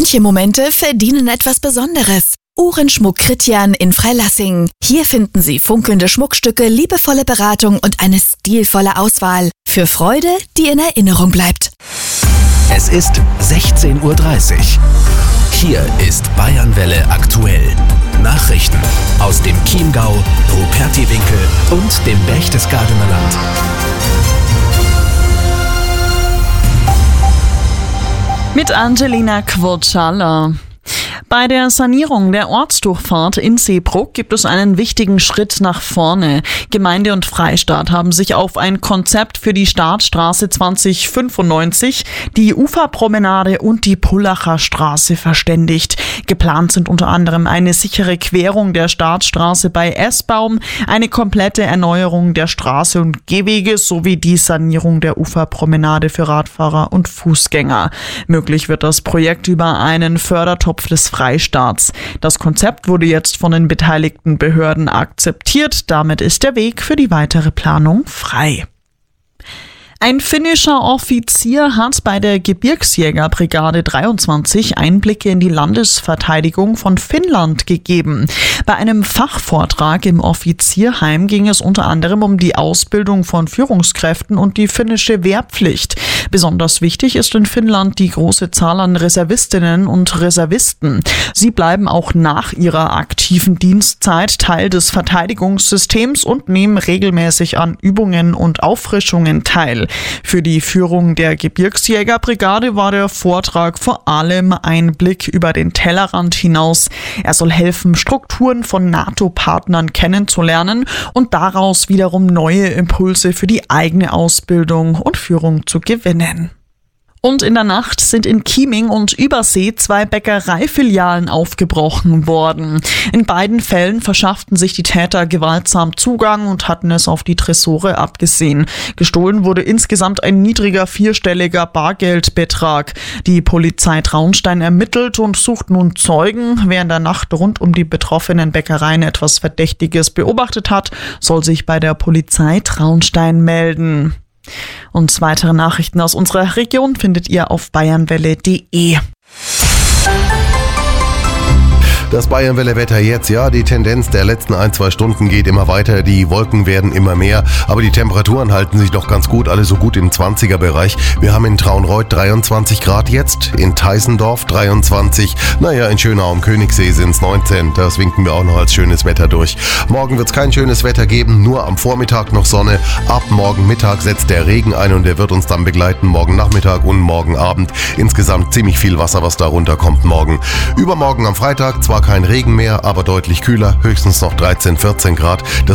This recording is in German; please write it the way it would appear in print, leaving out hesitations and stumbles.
Manche Momente verdienen etwas Besonderes. Uhrenschmuck Kritjan in Freilassing. Hier finden Sie funkelnde Schmuckstücke, liebevolle Beratung und eine stilvolle Auswahl. Für Freude, die in Erinnerung bleibt. Es ist 16:30 Uhr. Hier ist Bayernwelle aktuell. Nachrichten aus dem Chiemgau, Rupertiwinkel und dem Berchtesgadener Land. Mit Angelina Quotschala. Bei der Sanierung der Ortsdurchfahrt in Seebruck gibt es einen wichtigen Schritt nach vorne. Gemeinde und Freistaat haben sich auf ein Konzept für die Startstraße 2095, die Uferpromenade und die Pullacher Straße verständigt. Geplant sind unter anderem eine sichere Querung der Startstraße bei Essbaum, eine komplette Erneuerung der Straße und Gehwege sowie die Sanierung der Uferpromenade für Radfahrer und Fußgänger. Möglich wird das Projekt über einen Fördertopf des Freistaats. Das Konzept wurde jetzt von den beteiligten Behörden akzeptiert. Damit ist der Weg für die weitere Planung frei. Ein finnischer Offizier hat bei der Gebirgsjägerbrigade 23 Einblicke in die Landesverteidigung von Finnland gegeben. Bei einem Fachvortrag im Offizierheim ging es unter anderem um die Ausbildung von Führungskräften und die finnische Wehrpflicht. Besonders wichtig ist in Finnland die große Zahl an Reservistinnen und Reservisten. Sie bleiben auch nach ihrer aktiven Dienstzeit Teil des Verteidigungssystems und nehmen regelmäßig an Übungen und Auffrischungen teil. Für die Führung der Gebirgsjägerbrigade war der Vortrag vor allem ein Blick über den Tellerrand hinaus. Er soll helfen, Strukturen von NATO-Partnern kennenzulernen und daraus wiederum neue Impulse für die eigene Ausbildung und Führung zu gewinnen. Und in der Nacht sind in Chieming und Übersee 2 Bäckereifilialen aufgebrochen worden. In beiden Fällen verschafften sich die Täter gewaltsam Zugang und hatten es auf die Tresore abgesehen. Gestohlen wurde insgesamt ein niedriger 4-stelliger Bargeldbetrag. Die Polizei Traunstein ermittelt und sucht nun Zeugen. Wer in der Nacht rund um die betroffenen Bäckereien etwas Verdächtiges beobachtet hat, soll sich bei der Polizei Traunstein melden. Und weitere Nachrichten aus unserer Region findet ihr auf bayernwelle.de. Das Bayernwelle-Wetter jetzt, ja, die Tendenz der letzten 1-2 Stunden geht immer weiter, die Wolken werden immer mehr, aber die Temperaturen halten sich noch ganz gut, alle so gut im 20er-Bereich. Wir haben in Traunreut 23 Grad jetzt, in Teisendorf 23, in Schönau am Königssee sind es 19, das winken wir auch noch als schönes Wetter durch. Morgen wird es kein schönes Wetter geben, nur am Vormittag noch Sonne, ab morgen Mittag setzt der Regen ein und der wird uns dann begleiten, morgen Nachmittag und morgen Abend. Insgesamt ziemlich viel Wasser, was da runterkommt morgen. Übermorgen am Freitag zwar kein Regen mehr, aber deutlich kühler, höchstens noch 13, 14 Grad. Das